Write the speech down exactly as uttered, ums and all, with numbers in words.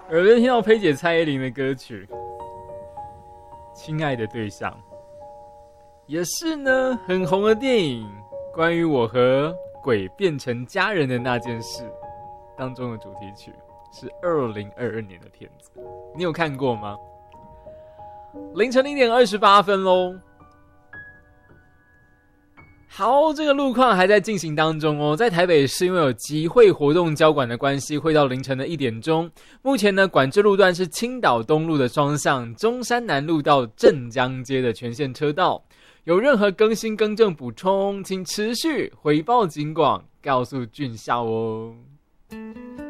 耳边听到佩姐蔡依林的歌曲《亲爱的对象》，也是呢很红的电影，关于我和鬼变成家人的那件事当中的主题曲，是二零二二年的片子，你有看过吗？凌晨零点二十八分咯。好，这个路况还在进行当中哦。在台北市，因为有集会活动交管的关系，会到凌晨的一点钟。目前呢，管制路段是青岛东路的双向，中山南路到镇江街的全线车道。有任何更新更正补充，请持续回报警广，告诉俊孝哦。